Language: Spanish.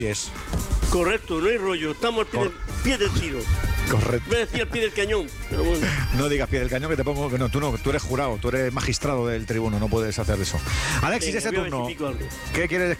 es. Correcto, no hay rollo, estamos al pie del tiro. Correcto. Voy a decir al pie del cañón, pero bueno. No digas pie del cañón que te pongo que no, tú eres jurado, tú eres magistrado del tribuno, no puedes hacer eso. Alexis, Venga, ese voy a ver turno. si pico algo. ¿Qué quieres